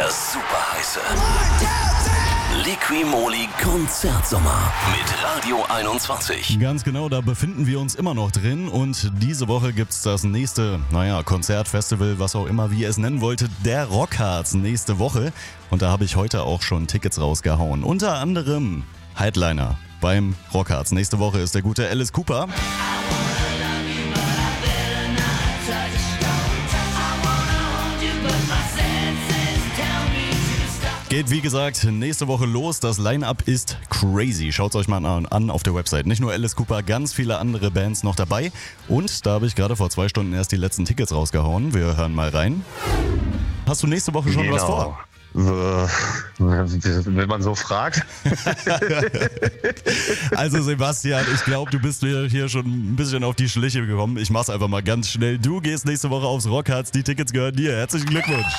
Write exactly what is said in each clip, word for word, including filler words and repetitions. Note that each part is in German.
Der super heiße Liqui-Moly Konzertsommer mit Radio einundzwanzig. Ganz genau, da befinden wir uns immer noch drin und diese Woche gibt's das nächste, naja, Konzert, Festival, was auch immer, wie ihr es nennen wolltet, der Rockharz nächste Woche. Und da habe ich heute auch schon Tickets rausgehauen. Unter anderem Headliner beim Rockharz. Nächste Woche ist der gute Alice Cooper. Geht wie gesagt nächste Woche los. Das Line-Up ist crazy. Schaut's euch mal an auf der Website. Nicht nur Alice Cooper, ganz viele andere Bands noch dabei. Und da habe ich gerade vor zwei Stunden erst die letzten Tickets rausgehauen. Wir hören mal rein. Hast du nächste Woche schon genau. was vor? Wenn man so fragt. Also Sebastian, ich glaube, du bist mir hier schon ein bisschen auf die Schliche gekommen. Ich mach's einfach mal ganz schnell. Du gehst nächste Woche aufs Rockharz. Die Tickets gehören dir. Herzlichen Glückwunsch.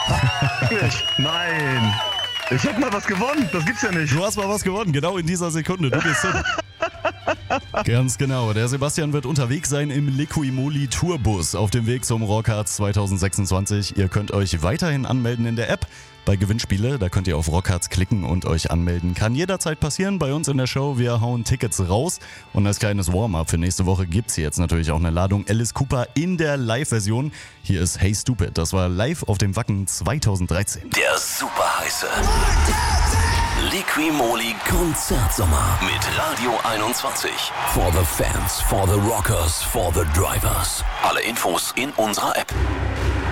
Nein. Ich hab mal was gewonnen. Das gibt's ja nicht. Du hast mal was gewonnen. Genau in dieser Sekunde. Du gehst hin. Ganz genau. Der Sebastian wird unterwegs sein im Liqui-Moly Tourbus auf dem Weg zum Rockharz zwanzig sechsundzwanzig. Ihr könnt euch weiterhin anmelden in der App. Bei Gewinnspiele, da könnt ihr auf Rockharz klicken und euch anmelden. Kann jederzeit passieren bei uns in der Show. Wir hauen Tickets raus. Und als kleines Warm-up für nächste Woche gibt's hier jetzt natürlich auch eine Ladung Alice Cooper in der Live-Version. Hier ist Hey Stupid. Das war live auf dem Wacken zweitausenddreizehn. Der super heiße Liqui-Moly Konzertsommer mit Radio einundzwanzig. For the fans, for the rockers, for the drivers. Alle Infos in unserer App.